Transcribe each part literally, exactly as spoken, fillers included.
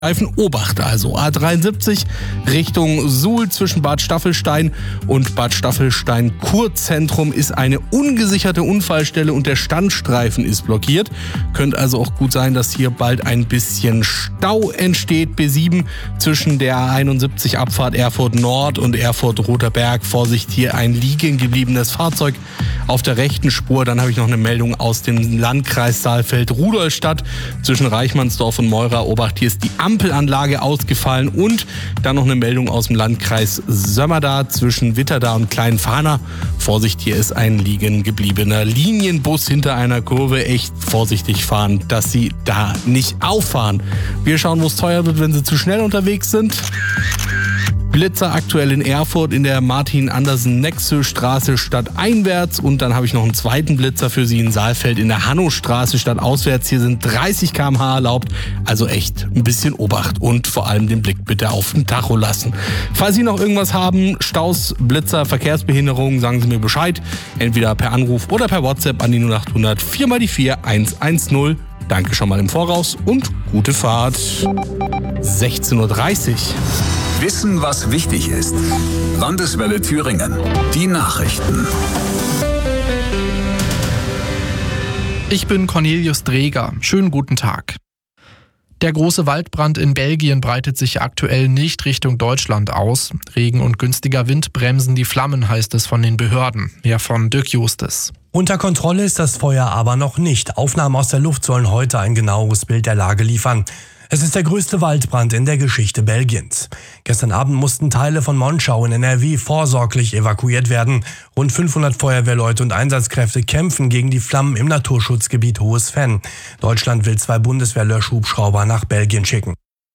Obacht also. A dreiundsiebzig Richtung Suhl zwischen Bad Staffelstein und Bad Staffelstein Kurzentrum ist eine ungesicherte Unfallstelle und der Standstreifen ist blockiert. Könnte also auch gut sein, dass hier bald ein bisschen Stau entsteht. B sieben zwischen der A einundsiebzig Abfahrt Erfurt Nord und Erfurt Roter Berg. Vorsicht, hier ein liegen gebliebenes Fahrzeug auf der rechten Spur. Dann habe ich noch eine Meldung aus dem Landkreis Saalfeld-Rudolstadt zwischen Reichmannsdorf und Meurer. Obacht, hier ist die Ampelanlage ausgefallen und dann noch eine Meldung aus dem Landkreis Sömmerda zwischen Witterda und Kleinfahner. Vorsicht, hier ist ein liegen gebliebener Linienbus hinter einer Kurve. Echt vorsichtig fahren, dass Sie da nicht auffahren. Wir schauen, wo es teuer wird, wenn Sie zu schnell unterwegs sind. Blitzer aktuell in Erfurt in der Martin-Andersen-Nexö-Straße stadteinwärts und dann habe ich noch einen zweiten Blitzer für Sie in Saalfeld in der Hannostraße stadtauswärts. Hier sind dreißig Kilometer pro Stunde erlaubt, also echt ein bisschen Obacht und vor allem den Blick bitte auf den Tacho lassen. Falls Sie noch irgendwas haben, Staus, Blitzer, Verkehrsbehinderungen, sagen Sie mir Bescheid, entweder per Anruf oder per WhatsApp an die null achthundert vier mal die vier eins eins null. Danke schon mal im Voraus und gute Fahrt. sechzehn Uhr dreißig. Wissen, was wichtig ist. Landeswelle Thüringen. Die Nachrichten. Ich bin Cornelius Dreger. Schönen guten Tag. Der große Waldbrand in Belgien breitet sich aktuell nicht Richtung Deutschland aus. Regen und günstiger Wind bremsen die Flammen, heißt es von den Behörden. Mehr von Dirk Justes. Unter Kontrolle ist das Feuer aber noch nicht. Aufnahmen aus der Luft sollen heute ein genaueres Bild der Lage liefern. Es ist der größte Waldbrand in der Geschichte Belgiens. Gestern Abend mussten Teile von Monschau in N R W vorsorglich evakuiert werden. Rund fünfhundert Feuerwehrleute und Einsatzkräfte kämpfen gegen die Flammen im Naturschutzgebiet Hohes Venn. Deutschland will zwei Bundeswehr-Löschhubschrauber nach Belgien schicken.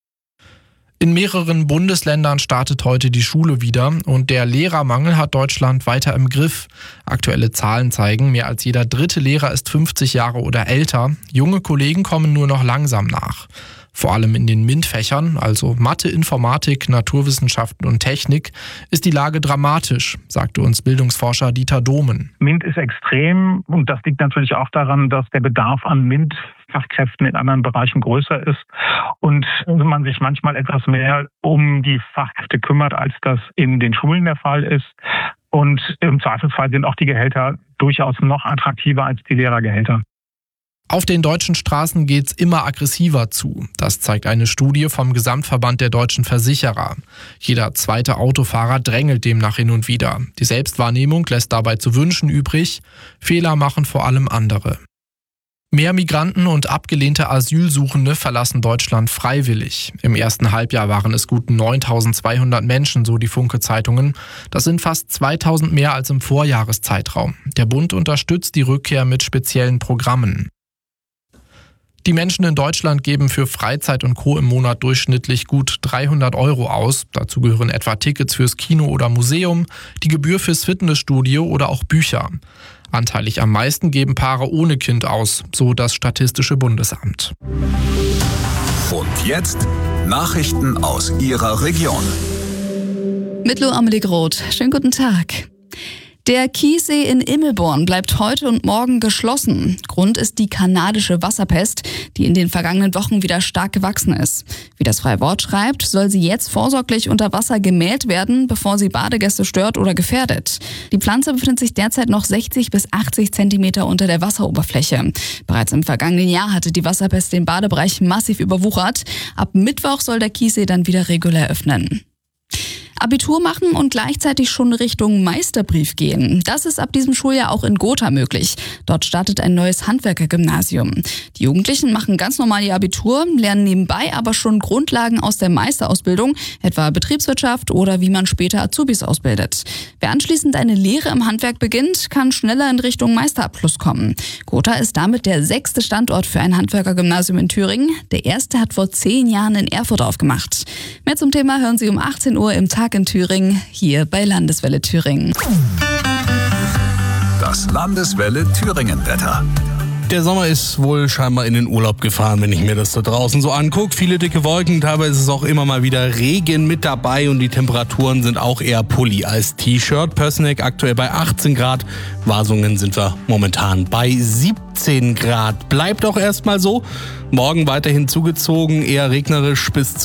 In mehreren Bundesländern startet heute die Schule wieder und der Lehrermangel hat Deutschland weiter im Griff. Aktuelle Zahlen zeigen, mehr als jeder dritte Lehrer ist fünfzig Jahre oder älter. Junge Kollegen kommen nur noch langsam nach. Vor allem in den MINT-Fächern, also Mathe, Informatik, Naturwissenschaften und Technik, ist die Lage dramatisch, sagte uns Bildungsforscher Dieter Dohmen. MINT ist extrem und das liegt natürlich auch daran, dass der Bedarf an MINT-Fachkräften in anderen Bereichen größer ist und man sich manchmal etwas mehr um die Fachkräfte kümmert, als das in den Schulen der Fall ist. Und im Zweifelsfall sind auch die Gehälter durchaus noch attraktiver als die Lehrergehälter. Auf den deutschen Straßen geht's immer aggressiver zu. Das zeigt eine Studie vom Gesamtverband der deutschen Versicherer. Jeder zweite Autofahrer drängelt demnach hin und wieder. Die Selbstwahrnehmung lässt dabei zu wünschen übrig. Fehler machen vor allem andere. Mehr Migranten und abgelehnte Asylsuchende verlassen Deutschland freiwillig. Im ersten Halbjahr waren es gut neuntausendzweihundert Menschen, so die Funke-Zeitungen. Das sind fast zweitausend mehr als im Vorjahreszeitraum. Der Bund unterstützt die Rückkehr mit speziellen Programmen. Die Menschen in Deutschland geben für Freizeit und Co. im Monat durchschnittlich gut dreihundert Euro aus. Dazu gehören etwa Tickets fürs Kino oder Museum, die Gebühr fürs Fitnessstudio oder auch Bücher. Anteilig am meisten geben Paare ohne Kind aus, so das Statistische Bundesamt. Und jetzt Nachrichten aus Ihrer Region. Mit Lo Amelie Groth. Schönen guten Tag. Der Chiemsee in Immelborn bleibt heute und morgen geschlossen. Grund ist die kanadische Wasserpest, die in den vergangenen Wochen wieder stark gewachsen ist. Wie das Freie Wort schreibt, soll sie jetzt vorsorglich unter Wasser gemäht werden, bevor sie Badegäste stört oder gefährdet. Die Pflanze befindet sich derzeit noch sechzig bis achtzig Zentimeter unter der Wasseroberfläche. Bereits im vergangenen Jahr hatte die Wasserpest den Badebereich massiv überwuchert. Ab Mittwoch soll der Chiemsee dann wieder regulär öffnen. Abitur machen und gleichzeitig schon Richtung Meisterbrief gehen. Das ist ab diesem Schuljahr auch in Gotha möglich. Dort startet ein neues Handwerkergymnasium. Die Jugendlichen machen ganz normal ihr Abitur, lernen nebenbei aber schon Grundlagen aus der Meisterausbildung, etwa Betriebswirtschaft oder wie man später Azubis ausbildet. Wer anschließend eine Lehre im Handwerk beginnt, kann schneller in Richtung Meisterabschluss kommen. Gotha ist damit der sechste Standort für ein Handwerkergymnasium in Thüringen. Der erste hat vor zehn Jahren in Erfurt aufgemacht. Mehr zum Thema hören Sie um achtzehn Uhr im Tag in Thüringen, hier bei Landeswelle Thüringen. Das Landeswelle Thüringen Wetter. Der Sommer ist wohl scheinbar in den Urlaub gefahren, wenn ich mir das da draußen so angucke. Viele dicke Wolken, teilweise ist es auch immer mal wieder Regen mit dabei und die Temperaturen sind auch eher Pulli als T-Shirt. Pößneck aktuell bei achtzehn Grad, Wasungen sind wir momentan bei siebzehn Grad. Bleibt auch erstmal so. Morgen weiterhin zugezogen, eher regnerisch bis